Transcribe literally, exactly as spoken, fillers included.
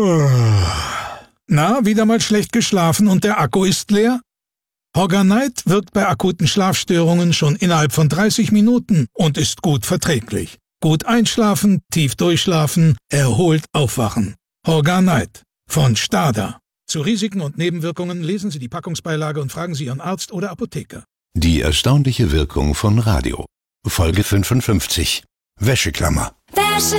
Na, wieder mal schlecht geschlafen und der Akku ist leer? Horganite wirkt bei akuten Schlafstörungen schon innerhalb von dreißig Minuten und ist gut verträglich. Gut einschlafen, tief durchschlafen, erholt aufwachen. Horganite von Stada. Zu Risiken und Nebenwirkungen lesen Sie die Packungsbeilage und fragen Sie Ihren Arzt oder Apotheker. Die erstaunliche Wirkung von Radio. Folge fünfundfünfzig. Wäscheklammer. Wäsche